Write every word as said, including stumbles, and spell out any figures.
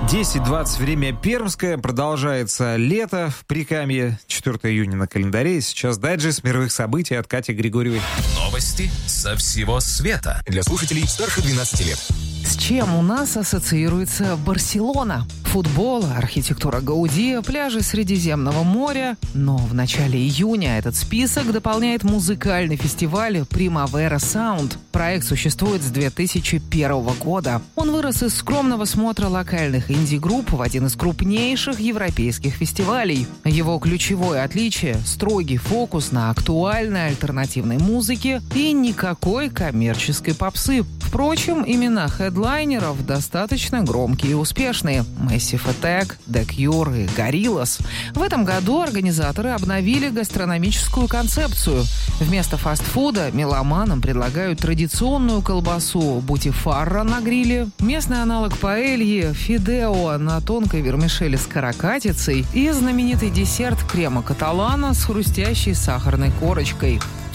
десять двадцать, время пермское, продолжается лето в Прикамье, четвёртого июня на календаре. И сейчас дайджест мировых событий от Кати Григорьевой. Новости со всего света для слушателей старше двенадцати лет. С чем у нас ассоциируется Барселона? Футбол, архитектура Гауди, пляжи Средиземного моря. Но в начале июня этот список дополняет музыкальный фестиваль Primavera Sound. Проект существует с две тысячи первого года. Он вырос из скромного смотра локальных инди-групп в один из крупнейших европейских фестивалей. Его ключевое отличие – строгий фокус на актуальной альтернативной музыке и никакой коммерческой попсы. Впрочем, имена хедлайнеров достаточно громкие и успешные – Massive Attack, The Cure и Gorillaz. В этом году организаторы обновили гастрономическую концепцию. Вместо фастфуда меломанам предлагают традиционную колбасу бутифарра на гриле, местный аналог паэльи фидео на тонкой вермишели с каракатицей и знаменитый десерт крема каталана с хрустящей сахарной корочкой.